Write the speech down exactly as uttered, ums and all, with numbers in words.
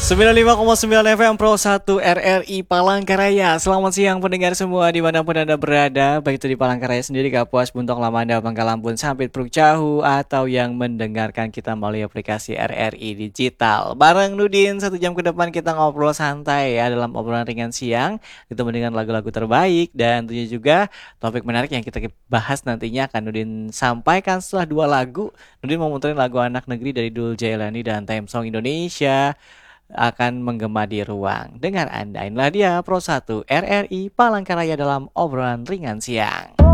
sembilan puluh lima koma sembilan F M Pro satu R R I Palangkaraya. Selamat siang pendengar semua dimanapun Anda berada, baik itu di Palangkaraya sendiri, Kapuas, Buntok, Lamanda, Pangkalampun, Sampit, Pruk Cahu, atau yang mendengarkan kita melalui aplikasi R R I Digital. Bareng Nudin, satu jam ke depan kita ngobrol santai ya dalam obrolan ringan siang, ditemu dengan lagu-lagu terbaik dan tentunya juga topik menarik yang kita bahas nantinya akan Nudin sampaikan setelah dua lagu. Nudin mau muterin lagu Anak Negeri dari Dul Jailani dan Time Song Indonesia akan menggema di ruang. Dengan Anda, inilah dia Pro satu R R I Palangkaraya dalam obrolan ringan siang.